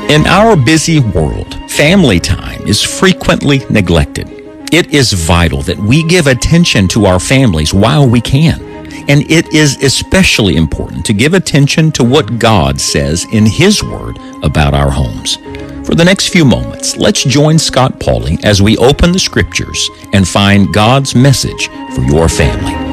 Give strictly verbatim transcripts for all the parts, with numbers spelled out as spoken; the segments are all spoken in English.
In our busy world, family time is frequently neglected. It is vital that we give attention to our families while we can. And it is especially important to give attention to what God says in His Word about our homes. For the next few moments, let's join Scott Pauley as we open the Scriptures and find God's message for your family.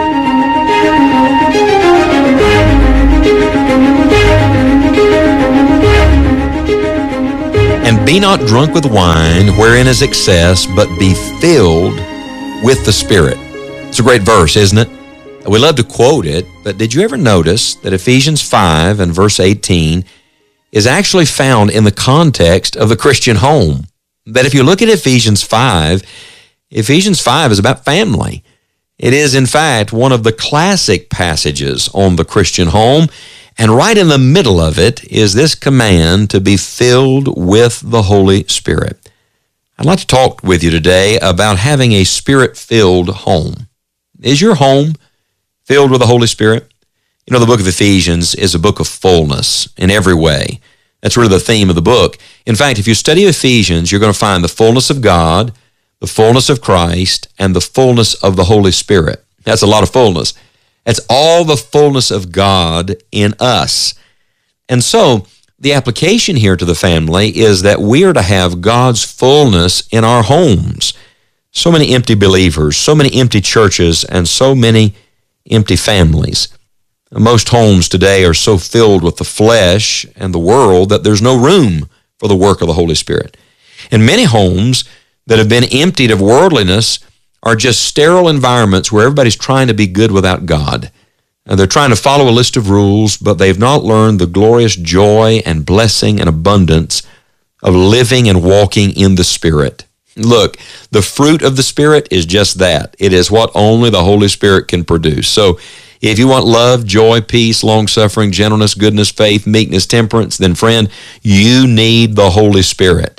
And be not drunk with wine, wherein is excess, but be filled with the Spirit. It's a great verse, isn't it? We love to quote it, but did you ever notice that Ephesians five and verse eighteen is actually found in the context of the Christian home? That if you look at Ephesians five, Ephesians five is about family. It is, in fact, one of the classic passages on the Christian home. And right in the middle of it is this command to be filled with the Holy Spirit. I'd like to talk with you today about having a Spirit-filled home. Is your home filled with the Holy Spirit? You know, the book of Ephesians is a book of fullness in every way. That's really the theme of the book. In fact, if you study Ephesians, you're going to find the fullness of God, the fullness of Christ, and the fullness of the Holy Spirit. That's a lot of fullness. That's all the fullness of God in us. And so the application here to the family is that we are to have God's fullness in our homes. So many empty believers, so many empty churches, and so many empty families. Most homes today are so filled with the flesh and the world that there's no room for the work of the Holy Spirit. And many homes that have been emptied of worldliness are just sterile environments where everybody's trying to be good without God. And they're trying to follow a list of rules, but they've not learned the glorious joy and blessing and abundance of living and walking in the Spirit. Look, the fruit of the Spirit is just that. It is what only the Holy Spirit can produce. So if you want love, joy, peace, long-suffering, gentleness, goodness, faith, meekness, temperance, then friend, you need the Holy Spirit.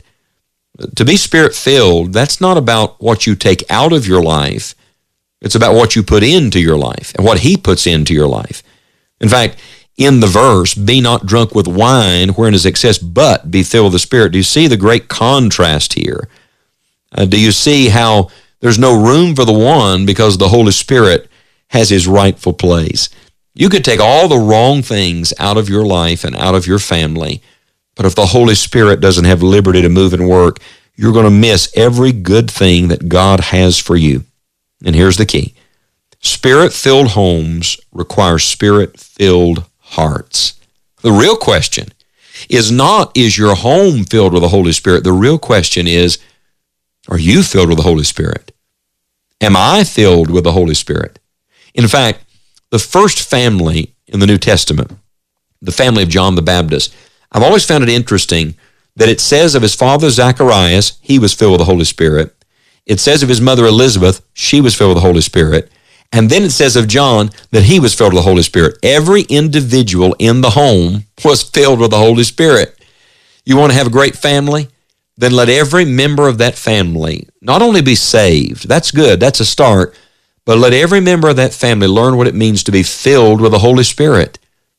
To be Spirit-filled, that's not about what you take out of your life. It's about what you put into your life and what He puts into your life. In fact, in the verse, be not drunk with wine, wherein is excess, but be filled with the Spirit. Do you see the great contrast here? Uh, do you see how there's no room for the one because the Holy Spirit has His rightful place? You could take all the wrong things out of your life and out of your family, but if the Holy Spirit doesn't have liberty to move and work, you're going to miss every good thing that God has for you. And here's the key. Spirit-filled homes require Spirit-filled hearts. The real question is not, is your home filled with the Holy Spirit? The real question is, are you filled with the Holy Spirit? Am I filled with the Holy Spirit? In fact, the first family in the New Testament, the family of John the Baptist, I've always found it interesting that it says of his father Zacharias, he was filled with the Holy Spirit. It says of his mother Elizabeth, she was filled with the Holy Spirit. And then it says of John that he was filled with the Holy Spirit. Every individual in the home was filled with the Holy Spirit. You want to have a great family? Then let every member of that family not only be saved, that's good, that's a start, but let every member of that family learn what it means to be filled with the Holy Spirit.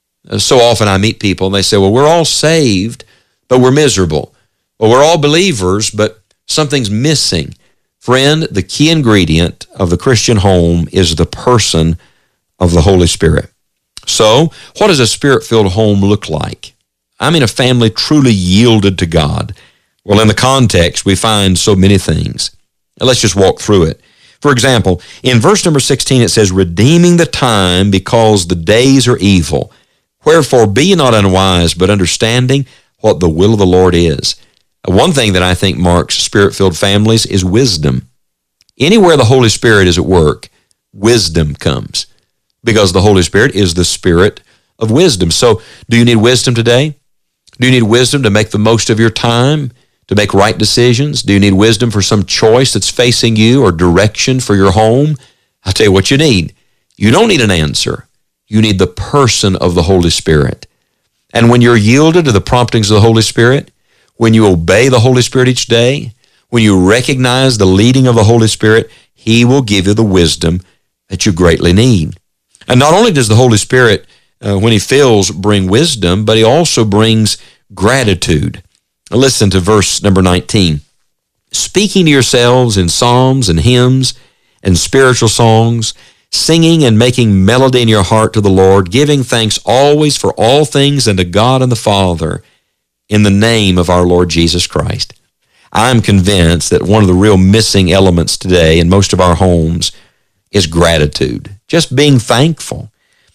So often I meet people and they say, well, we're all saved, but we're miserable. Well, we're all believers, but something's missing. Friend, the key ingredient of the Christian home is the person of the Holy Spirit. So, what does a Spirit-filled home look like? I mean, a family truly yielded to God. Well, in the context, we find so many things. Now, let's just walk through it. For example, in verse number sixteen, it says, redeeming the time because the days are evil. Wherefore, be ye not unwise, but understanding what the will of the Lord is. One thing that I think marks Spirit-filled families is wisdom. Anywhere the Holy Spirit is at work, wisdom comes, because the Holy Spirit is the Spirit of wisdom. So, do you need wisdom today? Do you need wisdom to make the most of your time, to make right decisions? Do you need wisdom for some choice that's facing you or direction for your home? I'll tell you what you need. You don't need an answer. You need the person of the Holy Spirit. And when you're yielded to the promptings of the Holy Spirit, when you obey the Holy Spirit each day, when you recognize the leading of the Holy Spirit, He will give you the wisdom that you greatly need. And not only does the Holy Spirit, uh, when He fills, bring wisdom, but He also brings gratitude. Listen to verse number nineteen. Speaking to yourselves in psalms and hymns and spiritual songs, singing and making melody in your heart to the Lord, giving thanks always for all things unto God and the Father in the name of our Lord Jesus Christ. I'm convinced that one of the real missing elements today in most of our homes is gratitude, just being thankful.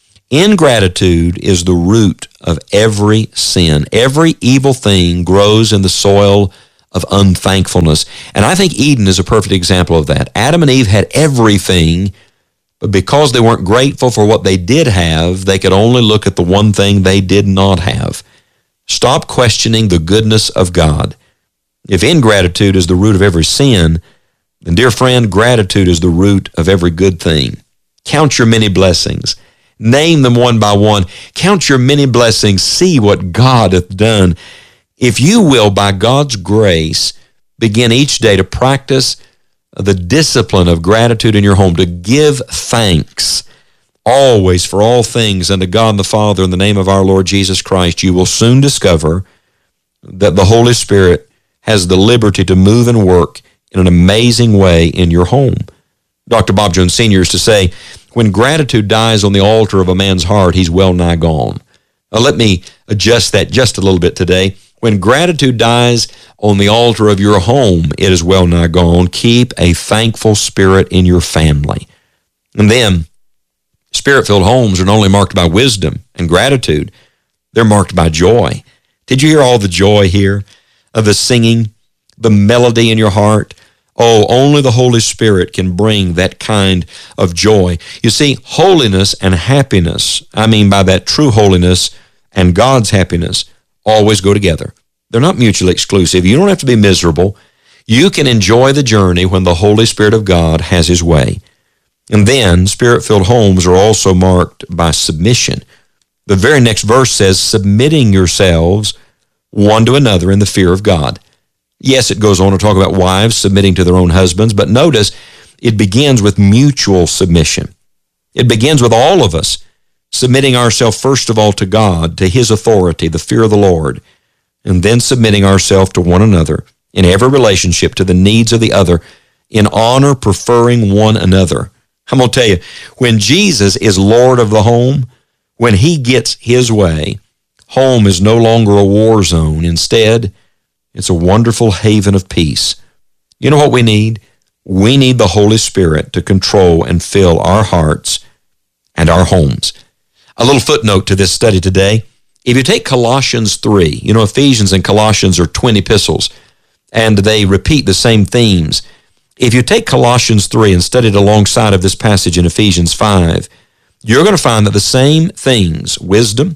Ingratitude is the root of every sin. Every evil thing grows in the soil of unthankfulness. And I think Eden is a perfect example of that. Adam and Eve had everything, but because they weren't grateful for what they did have, they could only look at the one thing they did not have. Stop questioning the goodness of God. If ingratitude is the root of every sin, then, dear friend, gratitude is the root of every good thing. Count your many blessings. Name them one by one. Count your many blessings. See what God hath done. If you will, by God's grace, begin each day to practice the discipline of gratitude in your home, to give thanks always for all things unto God the Father in the name of our Lord Jesus Christ, you will soon discover that the Holy Spirit has the liberty to move and work in an amazing way in your home. Doctor Bob Jones Senior used to say, when gratitude dies on the altar of a man's heart, he's well nigh gone. Now, let me adjust that just a little bit today. When gratitude dies on the altar of your home, it is well nigh gone. Keep a thankful spirit in your family. And then, Spirit-filled homes are not only marked by wisdom and gratitude, they're marked by joy. Did you hear all the joy here of the singing, the melody in your heart? Oh, only the Holy Spirit can bring that kind of joy. You see, holiness and happiness, I mean by that true holiness and God's happiness, always go together. They're not mutually exclusive. You don't have to be miserable. You can enjoy the journey when the Holy Spirit of God has his way. And then, Spirit-filled homes are also marked by submission. The very next verse says, submitting yourselves one to another in the fear of God. Yes, it goes on to talk about wives submitting to their own husbands, but notice it begins with mutual submission. It begins with all of us submitting ourselves first of all to God, to his authority, the fear of the Lord, and then submitting ourselves to one another in every relationship to the needs of the other, in honor, preferring one another. I'm going to tell you, when Jesus is Lord of the home, when he gets his way, home is no longer a war zone. Instead, it's a wonderful haven of peace. You know what we need? We need the Holy Spirit to control and fill our hearts and our homes. A little footnote to this study today. If you take Colossians three, you know, Ephesians and Colossians are twin epistles, and they repeat the same themes. If you take Colossians three and study it alongside of this passage in Ephesians five, you're going to find that the same things, wisdom,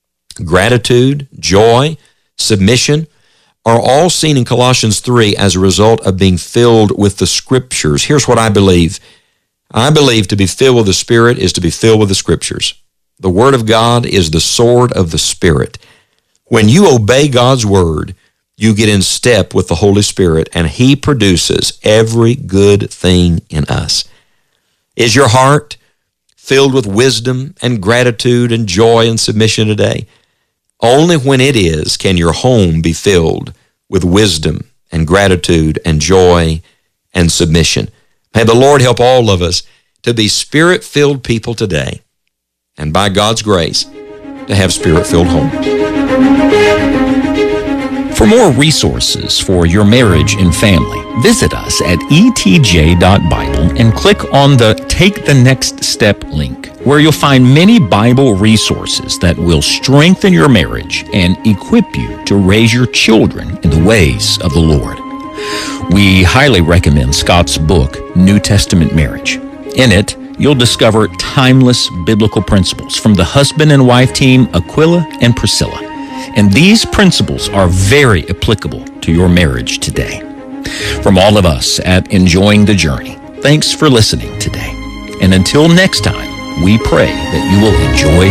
gratitude, joy, submission, are all seen in Colossians three as a result of being filled with the Scriptures. Here's what I believe. I believe to be filled with the Spirit is to be filled with the Scriptures. The Word of God is the sword of the Spirit. When you obey God's Word, you get in step with the Holy Spirit, and he produces every good thing in us. Is your heart filled with wisdom and gratitude and joy and submission today? Only when it is can your home be filled with wisdom and gratitude and joy and submission. May the Lord help all of us to be Spirit-filled people today, and by God's grace, to have Spirit-filled homes. For more resources for your marriage and family, visit us at e t j dot bible and click on the Take the Next Step link, where you'll find many Bible resources that will strengthen your marriage and equip you to raise your children in the ways of the Lord. We highly recommend Scott's book, New Testament Marriage. In it, you'll discover timeless biblical principles from the husband and wife team Aquila and Priscilla. And these principles are very applicable to your marriage today. From all of us at Enjoying the Journey, thanks for listening today. And until next time, we pray that you will enjoy